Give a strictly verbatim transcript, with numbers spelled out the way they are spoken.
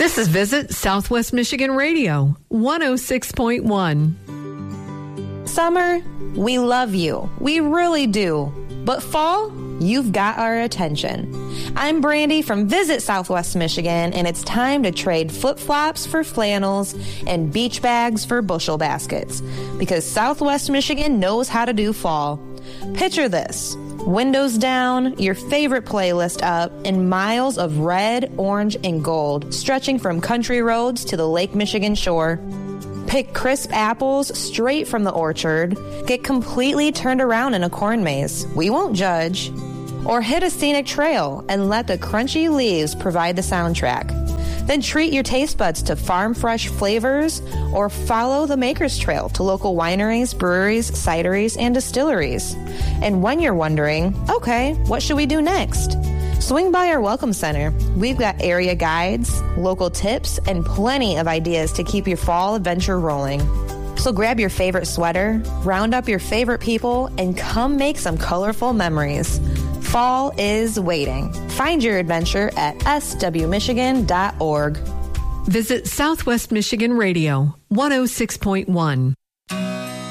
This is Visit Southwest Michigan Radio, one oh six point one. Summer, we love you. We really do. But fall, you've got our attention. I'm Brandy from Visit Southwest Michigan, and it's time to trade flip-flops for flannels and beach bags for bushel baskets, because Southwest Michigan knows how to do fall. Picture this. Windows down, your favorite playlist up, and miles of red, orange, and gold stretching from country roads to the Lake Michigan shore. Pick crisp apples straight from the orchard, get completely turned around in a corn maze. We won't judge. Or hit a scenic trail and let the crunchy leaves provide the soundtrack. Then treat your taste buds to farm fresh flavors or follow the Maker's Trail to local wineries, breweries, cideries, and distilleries. And when you're wondering, okay, what should we do next? Swing by our Welcome Center. We've got area guides, local tips, and plenty of ideas to keep your fall adventure rolling. So grab your favorite sweater, round up your favorite people, and come make some colorful memories. Fall is waiting. Find your adventure at s w michigan dot org. Visit Southwest Michigan Radio, one oh six point one.